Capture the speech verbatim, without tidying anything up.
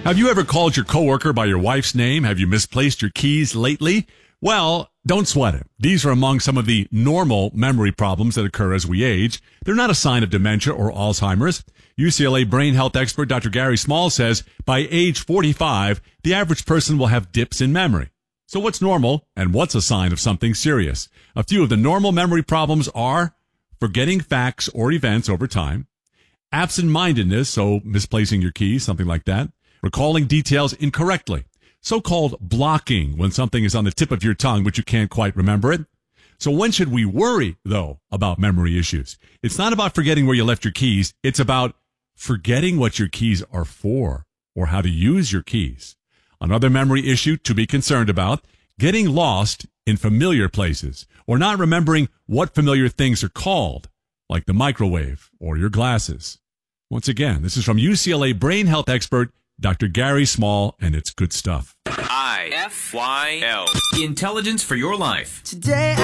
Have you ever called your coworker by your wife's name? Have you misplaced your keys lately? Well, don't sweat it. These are among some of the normal memory problems that occur as we age. They're not a sign of dementia or Alzheimer's. U C L A brain health expert Doctor Gary Small says by age forty-five, the average person will have dips in memory. So what's normal and what's a sign of something serious? A few of the normal memory problems are forgetting facts or events over time, absent-mindedness, so misplacing your keys, something like that, recalling details incorrectly, so-called blocking when something is on the tip of your tongue but you can't quite remember it. So when should we worry, though, about memory issues? It's not about forgetting where you left your keys. It's about forgetting what your keys are for or how to use your keys. Another memory issue to be concerned about, getting lost in familiar places or not remembering what familiar things are called, like the microwave or your glasses. Once again, this is from U C L A brain health expert Doctor Gary Small, and it's good stuff. I F Y L. Intelligence for your life. Today